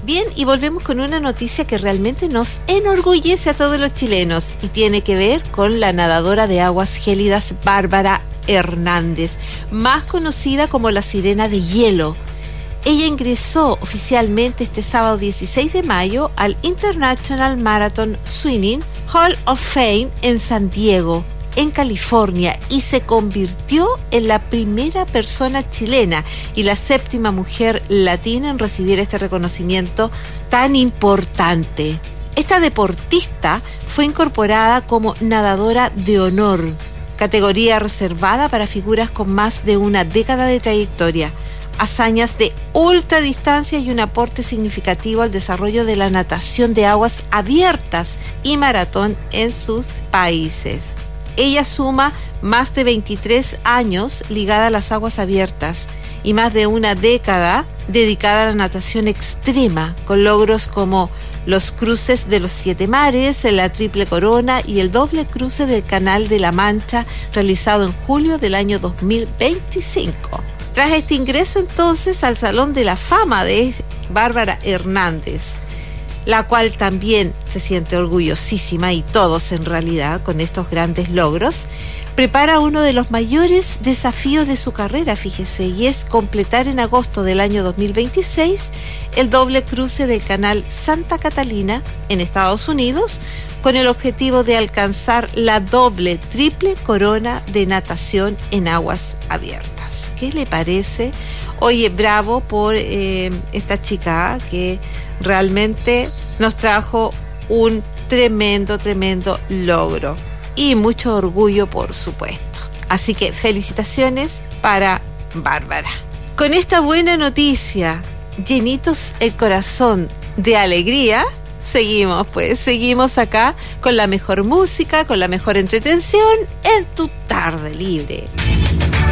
Bien, y volvemos con una noticia que realmente nos enorgullece a todos los chilenos y tiene que ver con la nadadora de aguas gélidas Bárbara Hernández, más conocida como la Sirena de Hielo. Ella ingresó oficialmente este sábado 16 de mayo al International Marathon Swimming Hall of Fame en San Diego, en California, y se convirtió en la primera persona chilena y la séptima mujer latina en recibir este reconocimiento tan importante. Esta deportista fue incorporada como nadadora de honor, categoría reservada para figuras con más de una década de trayectoria, hazañas de ultradistancia y un aporte significativo al desarrollo de la natación de aguas abiertas y maratón en sus países. Ella suma más de 23 años ligada a las aguas abiertas y más de una década dedicada a la natación extrema, con logros como los cruces de los 7 mares, la triple corona y el doble cruce del Canal de la Mancha, realizado en julio del año 2025. Tras este ingreso entonces al Salón de la Fama de Bárbara Hernández, la cual también se siente orgullosísima, y todos en realidad, con estos grandes logros, prepara uno de los mayores desafíos de su carrera, fíjese, y es completar en agosto del año 2026 el doble cruce del Canal Santa Catalina en Estados Unidos, con el objetivo de alcanzar la doble, triple corona de natación en aguas abiertas. ¿Qué le parece? Oye, bravo por esta chica que realmente nos trajo un tremendo logro y mucho orgullo, por supuesto. Así que felicitaciones para Bárbara. Con esta buena noticia, llenitos el corazón de alegría, seguimos acá con la mejor música, con la mejor entretención en tu tarde libre.